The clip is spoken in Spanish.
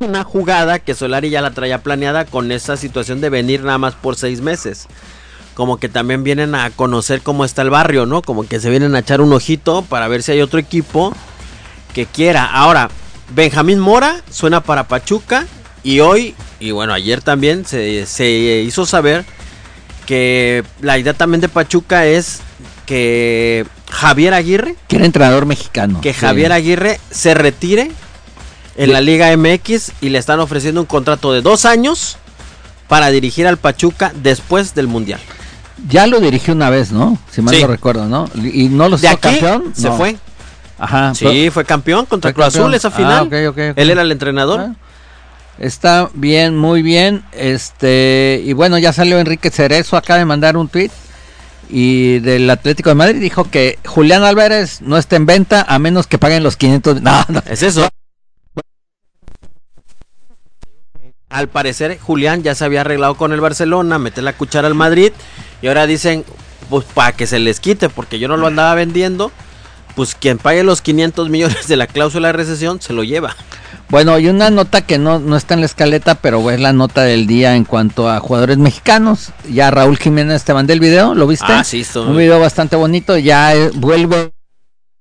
una jugada que Solari ya la traía planeada con esa situación de venir nada más por 6 meses. Como que también vienen a conocer cómo está el barrio, ¿no? Como que se vienen a echar un ojito para ver si hay otro equipo que quiera. Ahora, Benjamín Mora suena para Pachuca y hoy, y bueno, ayer también se hizo saber que la idea también de Pachuca es que Javier Aguirre, que era entrenador mexicano, que Javier Aguirre se retire en la Liga MX y le están ofreciendo un contrato de 2 años para dirigir al Pachuca después del Mundial. Ya lo dirigió una vez, ¿no? Si mal no recuerdo, ¿no? Y no lo hizo campeón. Se fue. Ajá. Sí, fue campeón contra Cruz Azul esa final. Okay. Él era el entrenador. Está bien, muy bien. Y bueno, ya salió Enrique Cerezo, acaba de mandar un tweet y del Atlético de Madrid dijo que Julián Álvarez no está en venta a menos que paguen los 500. No. Es eso. Al parecer Julián ya se había arreglado con el Barcelona, mete la cuchara al Madrid y ahora dicen, pues para que se les quite, porque yo no lo andaba vendiendo, pues quien pague los 500 millones de la cláusula de rescisión se lo lleva. Bueno, y una nota que no está en la escaleta, pero es la nota del día en cuanto a jugadores mexicanos. Ya Raúl Jiménez te mandé el video, ¿lo viste? Ah, sí. Un video bastante bonito, ya vuelve